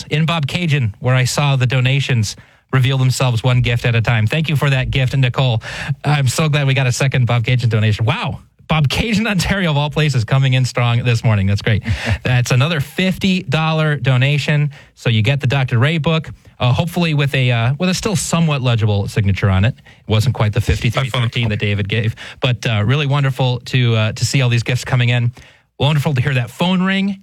was in Bob Cajun where I saw the donations reveal themselves one gift at a time. Thank you for that gift, Nicole. I'm so glad we got a second Bob Cajun donation. Wow. Bob Cajun, Ontario, of all places, coming in strong this morning. That's great. That's another $50 donation. So you get the Dr. Ray book, hopefully with a still somewhat legible signature on it. It wasn't quite the 5313 that David gave, but really wonderful to see all these gifts coming in. Wonderful to hear that phone ring.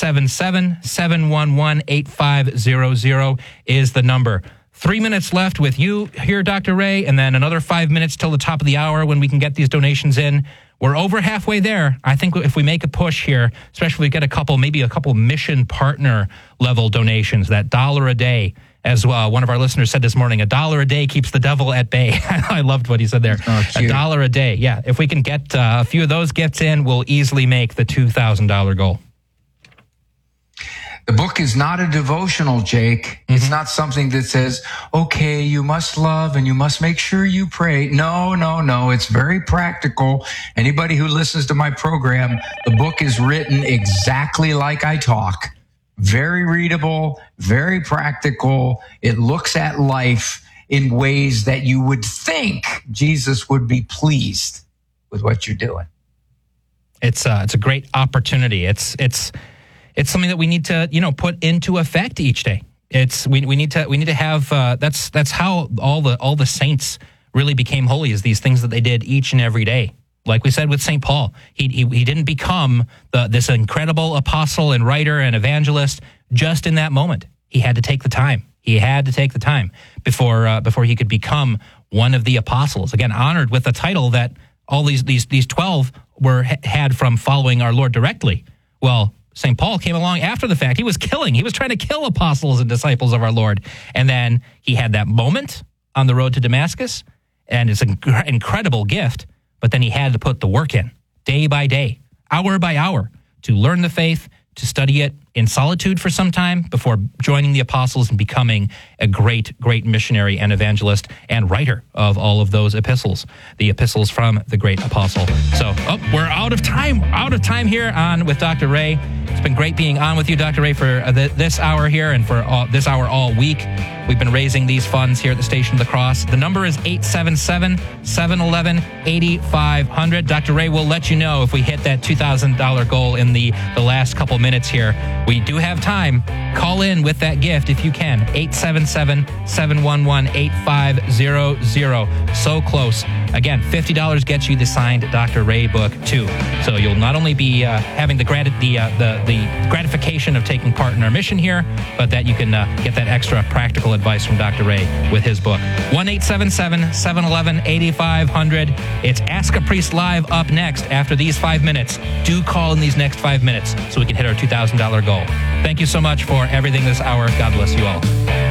877-711-8500 is the number. 3 minutes left with you here, Dr. Ray, and then another 5 minutes till the top of the hour when we can get these donations in. We're over halfway there. I think if we make a push here, especially if we get maybe a couple mission partner level donations, that $1 a day, as well. One of our listeners said this morning, $1 a day keeps the devil at bay. I loved what he said there. $1 a day. Yeah, if we can get a few of those gifts in, we'll easily make the $2,000 goal. The book is not a devotional, Jake. Mm-hmm. It's not something that says, okay, you must love and you must make sure you pray. No. It's very practical. Anybody who listens to my program, the book is written exactly like I talk. Very readable, very practical. It looks at life in ways that you would think Jesus would be pleased with what you're doing. It's a great opportunity. It's something that we need to, put into effect each day. We need to have that's how all the saints really became holy, is these things that they did each and every day. Like we said with St. Paul, he didn't become this incredible apostle and writer and evangelist just in that moment. He had to take the time. He had to take the time before he could become one of the apostles. Again, honored with the title that all these 12 had from following our Lord directly. Well, St. Paul came along after the fact. He was trying to kill apostles and disciples of our Lord. And then he had that moment on the road to Damascus, and it's an incredible gift. But then he had to put the work in, day by day, hour by hour, to learn the faith, to study it in solitude for some time before joining the apostles and becoming a great missionary and evangelist and writer of all of those epistles, the epistles from the great apostle. So, we're out of time here on with Dr. Ray. It's been great being on with you, Dr. Ray, for this hour here and for this hour all week. We've been raising these funds here at the Station of the Cross. The number is 877-711-8500. Dr. Ray will let you know if we hit that $2,000 goal in the last couple minutes here. We do have time. Call in with that gift if you can. 877-711-8500. So close. Again, $50 gets you the signed Dr. Ray book too. So you'll not only be having the gratification of taking part in our mission here, but that you can get that extra practical advice from Dr. Ray with his book. 1-877-711-8500. It's Ask a Priest Live up next after these 5 minutes. Do call in these next 5 minutes so we can hit our $2,000 goal. Thank you so much for everything this hour. God bless you all.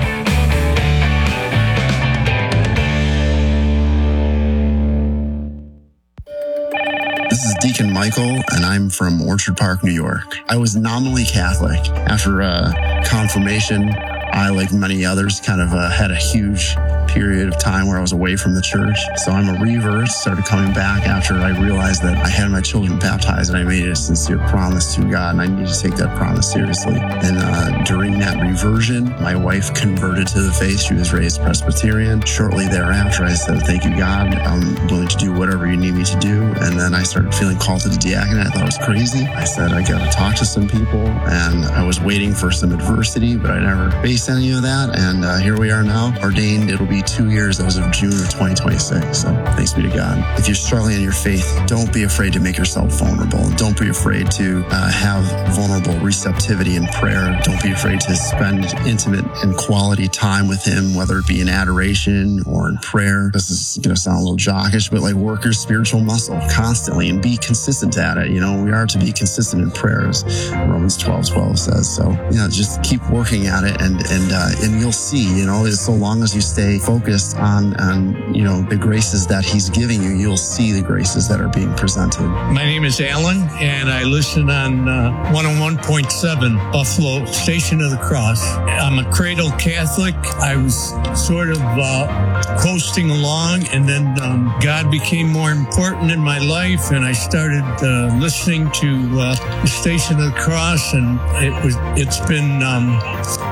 This is Deacon Michael, and I'm from Orchard Park, New York. I was nominally Catholic. After confirmation, I, like many others, kind of had a huge period of time where I was away from the church. So I'm a revert, started coming back after I realized that I had my children baptized and I made a sincere promise to God, and I needed to take that promise seriously. And during that reversion, my wife converted to the faith. She was raised Presbyterian. Shortly thereafter, I said, thank you, God. I'm willing to do whatever you need me to do. And then I started feeling called to the diaconate. I thought it was crazy. I said, I got to talk to some people. And I was waiting for some adversity, but I never faced any of that. And here we are now, ordained. It'll be 2 years as of June of 2026. So thanks be to God. If you're struggling in your faith, don't be afraid to make yourself vulnerable. Don't be afraid to have vulnerable receptivity in prayer. Don't be afraid to spend intimate and quality time with Him, whether it be in adoration or in prayer. This is going to sound a little jockish, but like work your spiritual muscle constantly and be consistent at it. We are to be consistent in prayers. Romans 12:12 says. So, just keep working at it and you'll see, so long as you stay focused on the graces that He's giving you, you'll see the graces that are being presented. My name is Alan, and I listen on 101.7 Buffalo Station of the Cross. I'm a cradle Catholic. I was sort of coasting along, and then God became more important in my life, and I started listening to the Station of the Cross, and it's been